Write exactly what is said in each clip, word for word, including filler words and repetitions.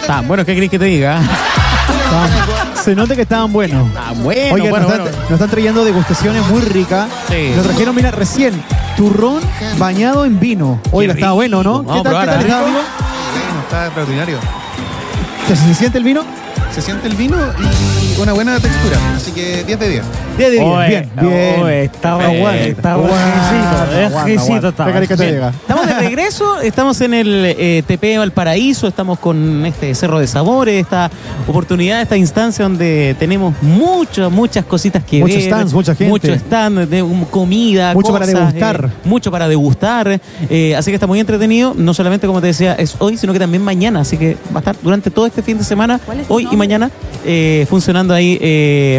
Estaban buenos, ¿qué querés que te diga? Estaban- se nota que estaban buenos. Ah, bueno, Oigan, bueno, nos, bueno. Están, nos están trayendo degustaciones muy ricas. Sí. Nos trajeron, mira, recién, turrón bañado en vino. Oiga, Qué estaba bueno, ¿no? rico. Vamos ¿Qué tal, a qué probar, tal ¿eh? estaba, amigo? Bueno, está extraordinario. ¿Se, se siente el vino? Se siente el vino y una buena textura. Así que diez de diez. diez de diez, Oye, bien, bien. oye, estaba Perfecto. bueno, estaba Aguanta, exquisito, aguanta, exquisito aguanta. estaba. Qué carica te Bien. llega. Estamos de regreso, estamos en el eh, T P Valparaíso, estamos con este Cerro de Sabores, esta oportunidad, esta instancia donde tenemos muchas, muchas cositas que Muchos ver. stands, mucha gente. Muchos stands, de, um, comida, Mucho cosas, para degustar. eh, mucho para degustar. Eh, así que está muy entretenido, no solamente, como te decía, es hoy, sino que también mañana. Así que va a estar durante todo este fin de semana, ¿Cuál es tu hoy y nombre? mañana, eh, funcionando ahí eh,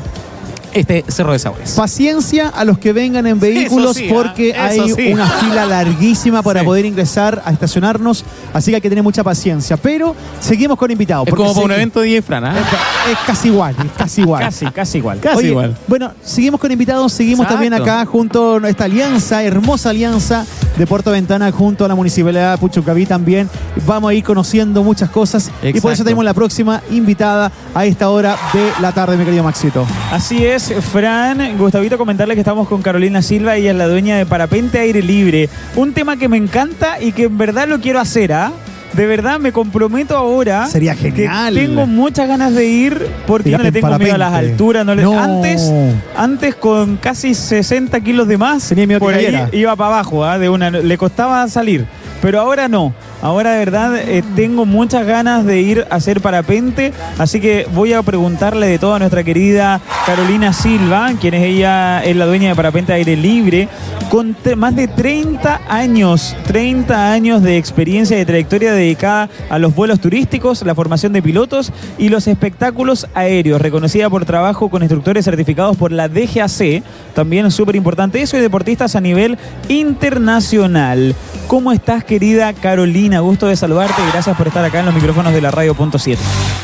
este Cerro de Sabores. Paciencia a los que vengan en vehículos, sí, porque ah, eso hay sí. una fila larguísima para Sí. poder ingresar a estacionarnos, así que hay que tener mucha paciencia. Pero seguimos con invitados. Es porque como para un segui- evento de D J Fran, ¿ah? Es, es casi igual, es casi igual. Casi, casi igual. Casi Oye, igual. Bueno, seguimos con invitados, seguimos Exacto. también acá junto a esta alianza, hermosa alianza de Puerto Ventana junto a la Municipalidad de Puchuncaví también. Vamos a ir conociendo muchas cosas y por eso Exacto. tenemos la próxima invitada a esta hora de la tarde, mi querido Maxito. Así es, Fran. Gustavito, comentarle que estamos con Carolina Silva, ella es la dueña de Parapente Aire Libre. Un tema que me encanta y que en verdad lo quiero hacer, ¿ah? De verdad me comprometo ahora. Sería genial. Que tengo muchas ganas de ir porque yo no le Tirarte en tengo miedo a las parapente. alturas. No le- No. Antes, antes con casi sesenta kilos de más, Tenía miedo que por ahí cayera. iba para abajo, ¿ah? De una, le costaba salir. Pero ahora no. Ahora de verdad eh, tengo muchas ganas de ir a hacer parapente, así que voy a preguntarle de toda nuestra querida Carolina Silva, quien es ella, es la dueña de Parapente Aire Libre, con tre- más de treinta años, treinta años de experiencia y de trayectoria dedicada a los vuelos turísticos, la formación de pilotos y los espectáculos aéreos, reconocida por trabajo con instructores certificados por la D G A C, también súper importante eso, y deportistas a nivel internacional. ¿Cómo estás, querida Carolina? Gusto de saludarte y gracias por estar acá en los micrófonos de la Radio Punto siete.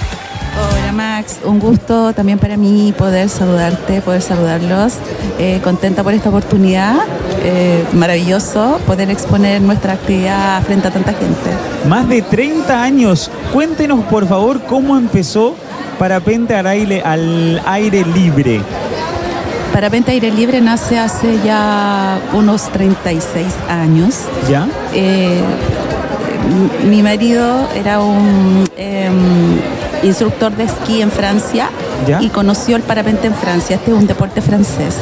Hola Max, un gusto también para mí poder saludarte, poder saludarlos. Eh, contenta por esta oportunidad, eh, maravilloso poder exponer nuestra actividad frente a tanta gente. Más de treinta años. Cuéntenos, por favor, cómo empezó Parapente al aire, al aire libre. Parapente Aire Libre nace hace ya unos treinta y seis años. ¿Ya? Eh, m- mi marido era un eh, instructor de esquí en Francia ¿Ya? y conoció el parapente en Francia. Este es un deporte francés.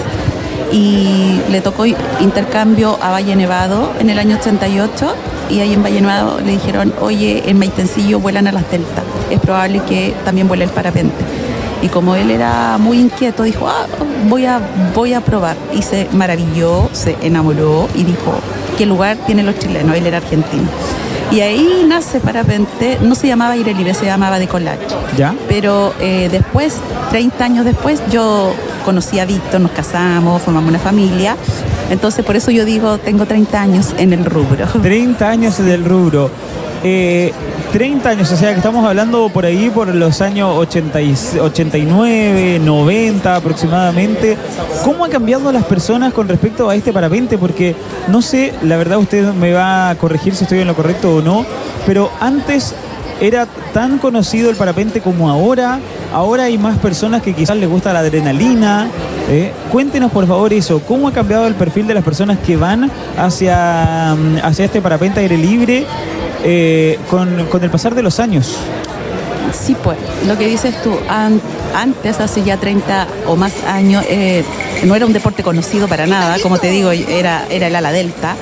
Y le tocó intercambio a Valle Nevado en el año ochenta y ocho y ahí en Valle Nevado le dijeron, oye, en Maitencillo vuelan a las deltas, es probable que también vuele el parapente. Y como él era muy inquieto, dijo, ah, voy a, voy a probar. Y se maravilló, se enamoró y dijo, ¿qué lugar tienen los chilenos? Él era argentino. Y ahí nace Parapente, no se llamaba Aire Libre, se llamaba Decollage. ¿Ya? Pero eh, después, treinta años después, yo conocí a Víctor, nos casamos, formamos una familia. Entonces, por eso yo digo, tengo treinta años en el rubro. treinta años del rubro. Eh, treinta años, o sea que estamos hablando por ahí por los años ochenta y, ochenta y nueve, noventa aproximadamente. ¿Cómo han cambiado las personas con respecto a este parapente? Porque no sé, la verdad usted me va a corregir si estoy en lo correcto o no, pero antes era tan conocido el parapente como ahora. Ahora hay más personas que quizás les gusta la adrenalina. Eh, cuéntenos por favor eso, ¿cómo ha cambiado el perfil de las personas que van hacia, hacia este parapente aire libre eh, con, con el pasar de los años? Sí, pues, lo que dices tú, an- antes, hace ya treinta o más años, eh, no era un deporte conocido para nada, como te digo, era, era el ala delta.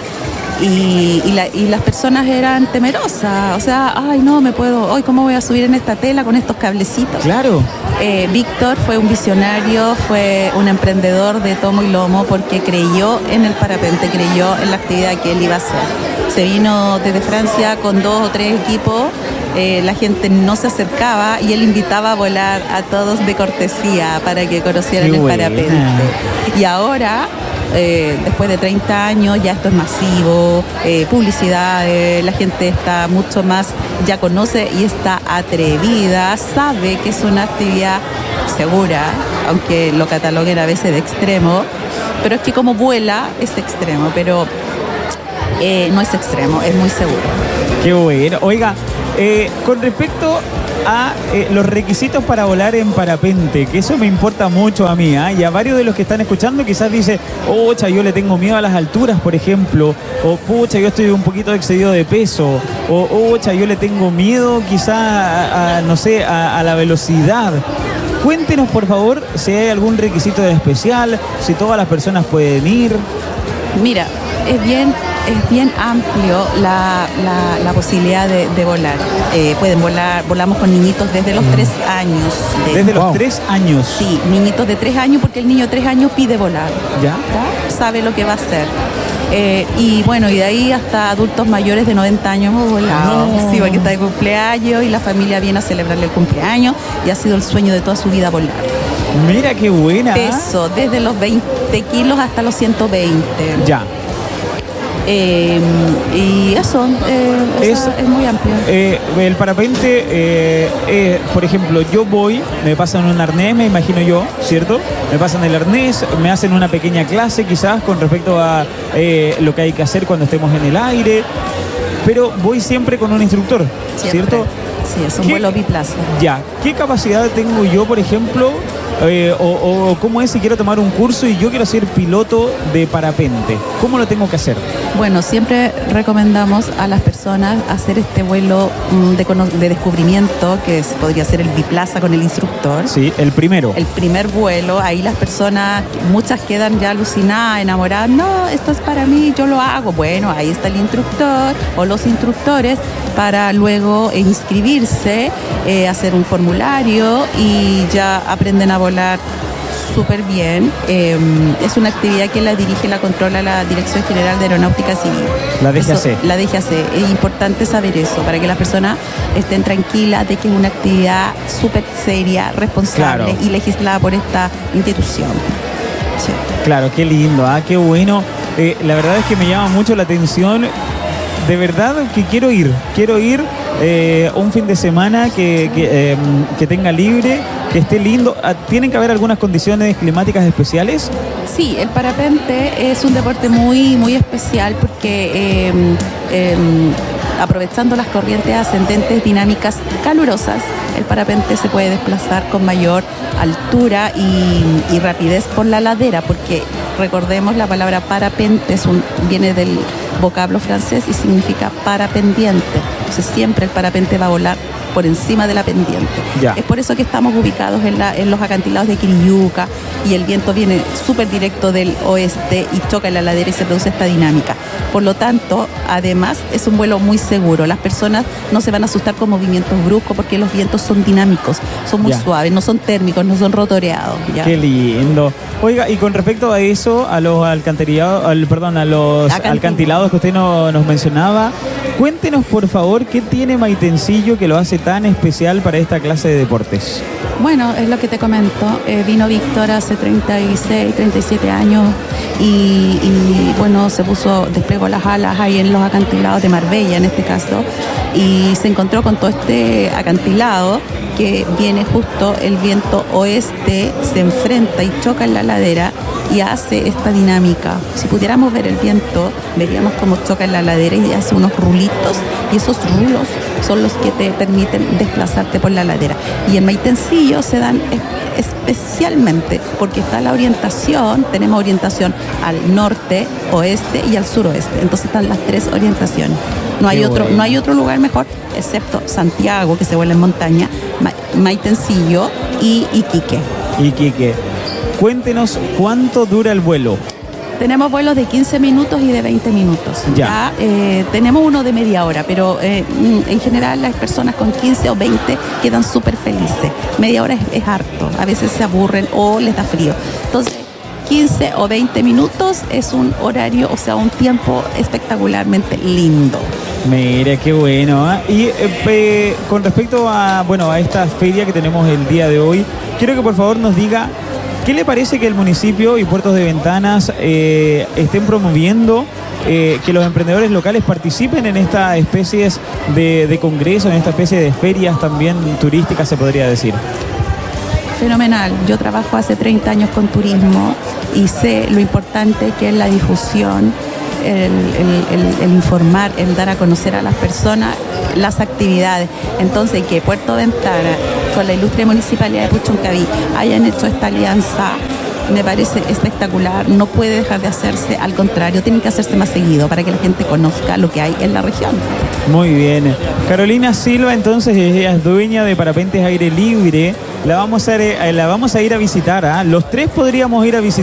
Y, y, la- y las personas eran temerosas, o sea, ay no, me puedo, hoy cómo voy a subir en esta tela con estos cablecitos. Claro. Eh, Víctor fue un visionario, fue un emprendedor de tomo y lomo porque creyó en el parapente, creyó en la actividad que él iba a hacer. Se vino desde Francia con dos o tres equipos, eh, la gente no se acercaba y él invitaba a volar a todos de cortesía para que conocieran Qué el buena. parapente. Y ahora... Eh, después de treinta años ya esto es masivo, eh, publicidad, eh, la gente está mucho más, ya conoce y está atrevida, sabe que es una actividad segura, aunque lo cataloguen a veces de extremo, pero es que como vuela es extremo, pero eh, no es extremo, es muy seguro. Qué bueno. Oiga, eh, con respecto a eh, los requisitos para volar en parapente, que eso me importa mucho a mí, ¿eh? Y a varios de los que están escuchando quizás dice, pucha, yo le tengo miedo a las alturas, por ejemplo, o pucha, yo estoy un poquito excedido de peso, o pucha, yo le tengo miedo quizás a, a, no sé, a, a la velocidad. Cuéntenos, por favor, si hay algún requisito especial, si todas las personas pueden ir. Mira, es bien, es bien amplio la, la, la posibilidad de, de volar. Eh, pueden volar, volamos con niñitos desde los tres años. De, Desde los Wow. tres años. Sí, niñitos de tres años, porque el niño de tres años pide volar. ¿Ya? ¿Ya? Sabe lo que va a hacer. Eh, y bueno, y de ahí hasta adultos mayores de noventa años hemos volado. No. Sí, porque está de cumpleaños y la familia viene a celebrarle el cumpleaños y ha sido el sueño de toda su vida volar. Mira qué buena. Peso, desde los veinte kilos hasta los ciento veinte. Ya. Eh, y eso, eh, o Es- sea, es muy amplio. Eh, el parapente, eh, eh, por ejemplo, yo voy, me pasan un arnés, me imagino yo, ¿cierto? Me pasan el arnés, me hacen una pequeña clase quizás con respecto a eh, lo que hay que hacer cuando estemos en el aire, pero voy siempre con un instructor, Siempre. ¿cierto? Sí, es un ¿Qué- vuelo biplaza. Ya, ¿qué capacidad tengo yo, por ejemplo, eh, o, o cómo es si quiero tomar un curso y yo quiero ser piloto de parapente? ¿Cómo lo tengo que hacer? Bueno, siempre recomendamos a las personas hacer este vuelo mm, de, cono- de descubrimiento, que es- podría ser el biplaza con el instructor. Sí, el primero. El primer vuelo, ahí las personas, muchas quedan ya alucinadas, enamoradas. No, esto es para mí, yo lo hago. Bueno, ahí está el instructor o los instructores para luego eh, inscribirse, eh, hacer un formulario y ya aprenden a volar súper bien. Eh, es una actividad que la dirige, la controla la Dirección General de Aeronáutica Civil. La D G A C. Eso, la D G A C. Es importante saber eso para que las personas estén tranquilas de que es una actividad súper seria, responsable Claro. y legislada por esta institución. Sí. Claro, qué lindo, ah, qué bueno. Eh, la verdad es que me llama mucho la atención. De verdad que quiero ir, quiero ir eh, un fin de semana que, que, eh, que tenga libre, que esté lindo. Ah, ¿tienen que haber algunas condiciones climáticas especiales? Sí, el parapente es un deporte muy, muy especial porque eh, eh, aprovechando las corrientes ascendentes dinámicas calurosas, el parapente se puede desplazar con mayor altura y, y rapidez por la ladera, porque recordemos la palabra parapente es un, viene del vocablo francés y significa para pendiente. Entonces siempre el parapente va a volar por encima de la pendiente. Ya. Es por eso que estamos ubicados en, la, en los acantilados de Quiriyuca y el viento viene súper directo del oeste y choca en la ladera y se produce esta dinámica. Por lo tanto, además es un vuelo muy seguro. Las personas no se van a asustar con movimientos bruscos porque los vientos son dinámicos, son muy Ya. suaves, no son térmicos, no son rotoreados. ¿ya? Qué lindo. Oiga, y con respecto a eso, a los alcantarillados, al, perdón, a los Acantilados. alcantilados que usted no- nos mencionaba, cuéntenos por favor qué tiene Maitencillo que lo hace tan especial para esta clase de deportes. Bueno, es lo que te comento. Eh, vino Víctor hace treinta y seis, treinta y siete años y, y, bueno, se puso, desplegó las alas ahí en los acantilados de Marbella en este caso y se encontró con todo este acantilado que viene justo el viento oeste, se enfrenta y choca en la ladera y hace esta dinámica. Si pudiéramos ver el viento, veríamos cómo choca en la ladera y hace unos rulitos y esos rulos son los que te permiten desplazarte por la ladera. Y en Maitencillo se dan es- especialmente porque está la orientación, tenemos orientación al norte, oeste y al suroeste. Entonces están las tres orientaciones. No hay, Qué otro, bueno. no hay otro lugar mejor, excepto Santiago, que se vuela en montaña, Ma- Maitencillo y Iquique. Iquique, cuéntenos cuánto dura el vuelo. Tenemos vuelos de quince minutos y de veinte minutos. Ya. eh, tenemos uno de media hora, pero eh, mm, en general las personas con quince o veinte quedan súper felices. Media hora es, es harto, a veces se aburren o les da frío. Entonces, quince o veinte minutos es un horario, o sea, un tiempo espectacularmente lindo. Mira, qué bueno. ¿ah? Y eh, pe- con respecto a, bueno, a esta feria que tenemos el día de hoy, quiero que por favor nos diga qué le parece que el municipio y Puertos de Ventanas eh, estén promoviendo eh, que los emprendedores locales participen en estas especies de, de congresos, en esta especie de ferias también turísticas, se podría decir. Fenomenal. Yo trabajo hace treinta años con turismo y sé lo importante que es la difusión el, el- el- el informar, el dar a conocer a las personas las actividades. Entonces, que Puerto Ventana, con la ilustre Municipalidad de Puchuncaví, hayan hecho esta alianza, me parece espectacular, no puede dejar de hacerse, al contrario, tiene que hacerse más seguido para que la gente conozca lo que hay en la región. Muy bien. Carolina Silva, entonces, ella es dueña de Parapentes Aire Libre. La vamos a, ir- la vamos a ir a visitar, ¿ah? Los tres podríamos ir a visitar.